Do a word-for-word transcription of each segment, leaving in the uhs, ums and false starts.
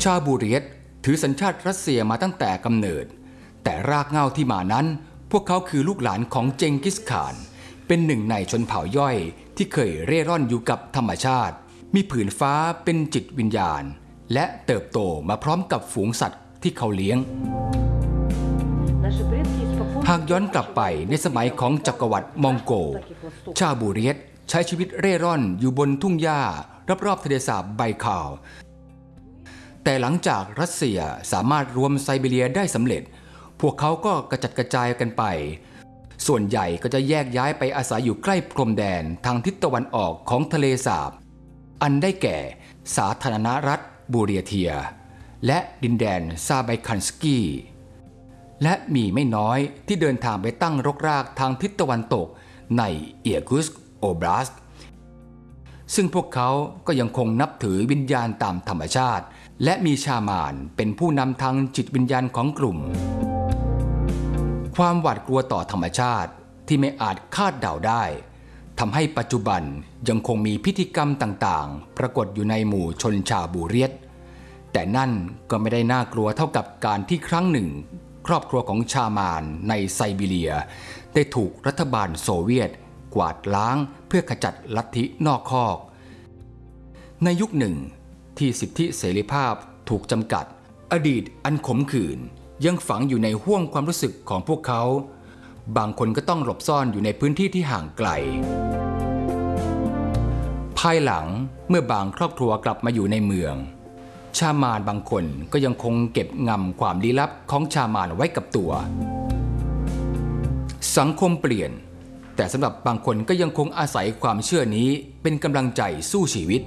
ชาวบูเรียตถือสัญชาติรัสเซียมาตั้งแต่กำเนิดแต่รากเหง้าที่มานั้นพวกเขาคือลูกหลานของเจงกิสข่านเป็นหนึ่งในชนเผ่าย่อยที่เคยเร่ร่อนอยู่กับธรรมชาติมีผืนฟ้าเป็นจิตวิญญาณและเติบโตมาพร้อมกับฝูงสัตว์ที่เขาเลี้ยงหากย้อนกลับไปในสมัยของจักรวรรดิมองโกชาวบูเรียตใช้ชีวิตเร่ร่อนอยู่บนทุ่งหญ้ารอบๆทะเลสาบไบคาลแต่หลังจากรัสเซียสามารถรวมไซบีเรียได้สำเร็จพวกเขาก็กระจัดกระจายกันไปส่วนใหญ่ก็จะแยกย้ายไปอาศัยอยู่ใกล้พรมแดนทางทิศตะวันออกของทะเลสาบอันได้แก่สาธารณรัฐบูเรียเทียและดินแดนซาไบคันสกีและมีไม่น้อยที่เดินทางไปตั้งรกรากทางทิศตะวันตกในเอียกุสโอบลาสต์ซึ่งพวกเขาก็ยังคงนับถือวิญญาณตามธรรมชาติและมีชามานเป็นผู้นำทางจิตวิญญาณของกลุ่มความหวาดกลัวต่อธรรมชาติที่ไม่อาจคาดเดาได้ทำให้ปัจจุบันยังคงมีพิธีกรรมต่างๆปรากฏอยู่ในหมู่ชนชาวบูเรียตแต่นั่นก็ไม่ได้น่ากลัวเท่ากับการที่ครั้งหนึ่งครอบครัวของชามานในไซบีเรียได้ถูกรัฐบาลโซเวียตกวาดล้างเพื่อขจัดลัทธินอกคอกในยุคหนึ่งที่สิทธิเสรีภาพถูกจำกัดอดีตอันขมขื่นยังฝังอยู่ในห้วงความรู้สึกของพวกเขาบางคนก็ต้องหลบซ่อนอยู่ในพื้นที่ที่ห่างไกลภายหลังเมื่อบางครอบครัวกลับมาอยู่ในเมืองชามานบางคนก็ยังคงเก็บงำความลี้ลับของชามานไว้กับตัวสังคมเปลี่ยนแต่สำหรับบางคนก็ยังคงอาศัยความเชื่อนี้เป็นกำลังใจสู้ชีวิต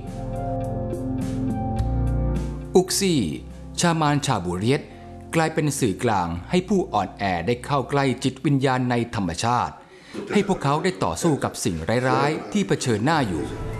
อุกซี่ชามานชาวบูเรียตกลายเป็นสื่อกลางให้ผู้อ่อนแอได้เข้าใกล้จิตวิญญาณในธรรมชาติให้พวกเขาได้ต่อสู้กับสิ่งร้ายๆที่เผชิญหน้าอยู่